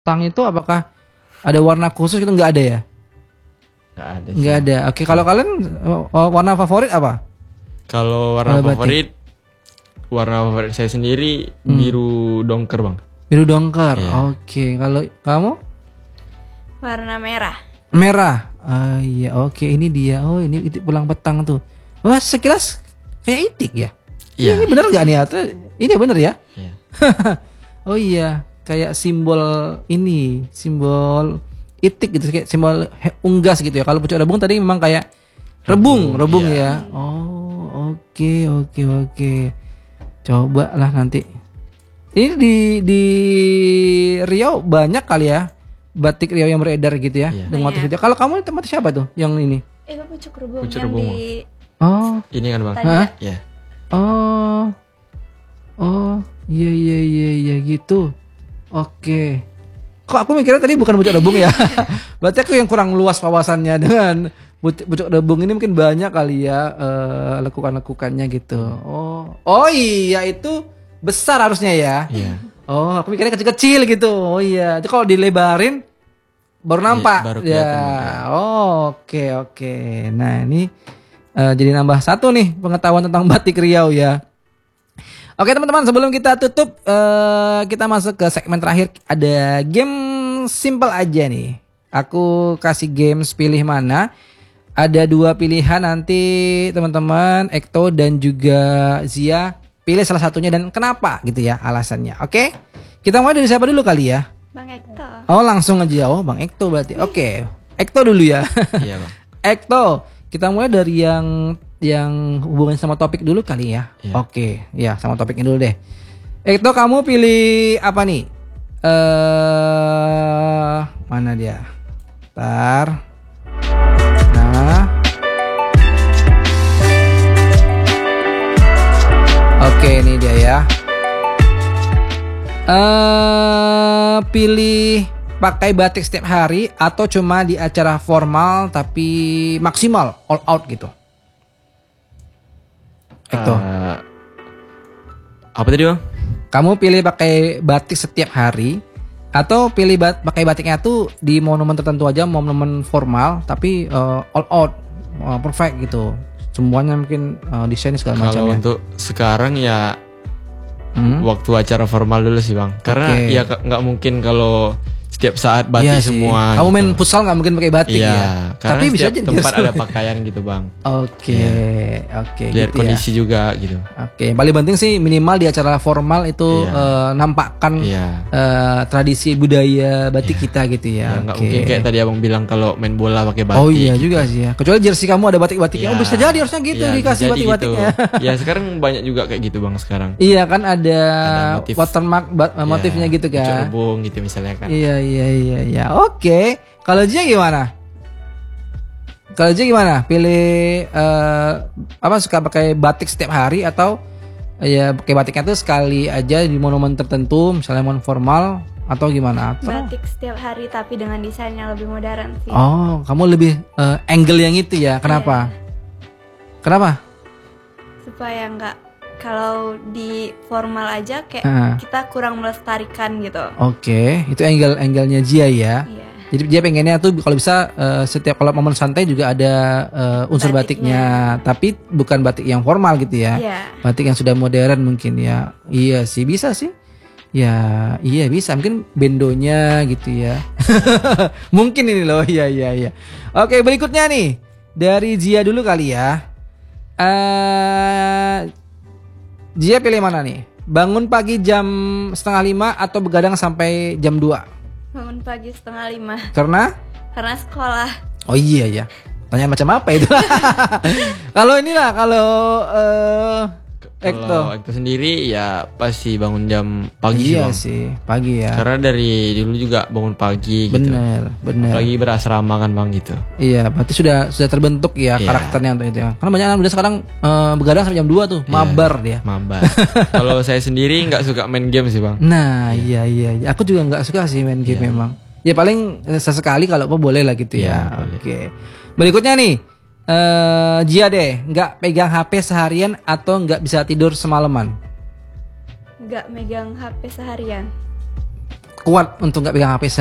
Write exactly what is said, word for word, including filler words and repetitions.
tang itu apakah ada warna khusus itu nggak ada ya? Nggak ada. Nggak ada. Oke, kalau kalian uh, warna favorit apa? Kalau warna Kalau favorit, warna favorit saya sendiri Hmm. biru dongker bang. Biru dongker. Iya. Oke, kalau kamu? Warna merah. Merah. Ah iya, oke ini dia. Oh, ini itik pulang petang tuh. Wah, sekilas kayak itik ya. Iya. Ini benar nggak nih? Atau ini benar ya? Iya. Oh iya, kayak simbol ini, simbol itik gitu, kayak simbol he- unggas gitu ya. Kalau pucuk rebung tadi memang kayak rebung, rebung iya. ya. Oh, oke, oke, oke. Coba lah nanti. Ini di di Riau banyak kali ya batik Riau yang beredar gitu ya, Iya. dengan motif Banyak. itu. Kalau kamu tempat siapa tuh yang ini? Itu pucuk rebung Pucuk yang rebung, di Oh, Ini kan bang. Tanda. Hah? Ya. oh, oh, iya iya iya iya gitu. Oke. Kok aku mikirnya tadi bukan pucuk rebung ya? Berarti aku yang kurang luas wawasannya dengan pucuk pucuk rebung ini mungkin banyak kali ya eh, lekukan-lekukannya gitu. Oh, oh iya itu besar harusnya ya. Iya. Oh, aku mikirnya kecil-kecil gitu. Oh iya, itu kalau dilebarin baru nampak. baru Ya, kelihatan, oh, oke oke. Nah ini eh, jadi nambah satu nih pengetahuan tentang batik Riau ya. Oke teman-teman, sebelum kita tutup, eh, kita masuk ke segmen terakhir. Ada game simple aja nih. Aku kasih games pilih mana. Ada dua pilihan nanti teman-teman, Ekto dan juga Zia. Pilih salah satunya dan kenapa gitu ya alasannya. Oke, kita mulai dari siapa dulu kali ya? Bang Ekto. Oh langsung aja, oh Bang Ekto berarti. Oke, Ekto dulu ya. Iya bang. Ekto, kita mulai dari yang yang hubungan sama topik dulu kali ya. Iya. Oke, ya sama topiknya dulu deh. Ekto, kamu pilih apa nih? Eh, mana dia? Ntar. Nah. Oke, ini dia ya. Eh, pilih pakai batik setiap hari atau cuma di acara formal tapi maksimal all out gitu. Ekto. Eh, apa tadi bang? Kamu pilih pakai batik setiap hari atau pilih bat- pakai batiknya tuh di momen tertentu aja, momen formal tapi eh, all out, eh, perfect gitu. Semuanya mungkin eh, desain segala Kalau macamnya. untuk sekarang ya Hmm? waktu acara formal dulu sih bang. Karena Oke. ya k- nggak mungkin kalau setiap saat batik Iya sih. semua. Kamu main gitu. futsal nggak mungkin pakai batik Iya. ya. Karena Tapi bisa setiap aja tempat jersey. ada pakaian gitu bang. Oke, oke. Lihat gitu ya. kondisi juga gitu. Oke, yang paling penting sih minimal di acara formal itu Iya. eh, nampakkan Iya. eh, tradisi budaya batik Iya. kita gitu ya. Ya nggak Oke. mungkin kayak tadi abang bilang kalau main bola pakai batik. Oh iya gitu. juga sih ya. Kecuali jersey kamu ada batik-batiknya. Iya. Oh bisa jadi harusnya gitu Iya, dikasih bisa jadi batik-batiknya. gitu. Ya sekarang banyak juga kayak gitu bang sekarang. Iya kan ada, Ada motif. watermark ba- Ya, motifnya gitu pucuk kan. rebung gitu misalnya kan. Iya iya iya iya. Oke. Kalau Jia gimana? Kalau Jia gimana? Pilih eh, apa suka pakai batik setiap hari atau ya pakai batiknya tuh sekali aja di momen tertentu, misalnya momen formal atau gimana? Atau Batik setiap hari tapi dengan desain yang lebih modern sih. oh, kamu lebih eh, angle yang itu ya. Kenapa? Kenapa? Supaya nggak, kalau di formal aja kayak Ah. kita kurang melestarikan gitu. Oke, itu angle-angle-nya Jia ya. Iya. Jadi dia pengennya tuh kalau bisa eh, setiap kalau momen santai juga ada eh, unsur batiknya. tapi bukan batik yang formal gitu ya. Iya. Batik yang sudah modern mungkin ya. Iya sih bisa sih. Ya, iya bisa mungkin bendonya gitu ya. Mungkin ini loh. Iya iya iya. Oke, berikutnya nih dari Jia dulu kali ya. Eh Jia pilih mana nih? Bangun pagi jam setengah lima atau begadang sampai jam dua? Bangun pagi setengah lima Karena? karena sekolah. Oh iya ya. Tanya macam apa itu? Kalau inilah kalau eh Ekto. Kalau Ekto sendiri ya pasti bangun jam pagi Iya sih bang. sih, pagi ya. Karena dari dulu juga bangun pagi gitu. Bener, bener. Lagi berasrama kan bang gitu. Iya, berarti sudah sudah terbentuk ya Iya. karakternya untuk itu ya. Karena banyak anak muda sekarang eh, begadang sampai jam dua tuh, mabar dia. Mabar. Kalau saya sendiri nggak suka main game sih bang. Nah, iya iya, iya. Aku juga nggak suka sih main game Iya. memang. Ya paling eh, sesekali kalau apa boleh lah gitu ya. Iya, boleh. Oke. Berikutnya nih, eh Jia deh, nggak pegang H P seharian atau nggak bisa tidur semalaman? Nggak megang H P seharian. kuat untuk nggak pegang H P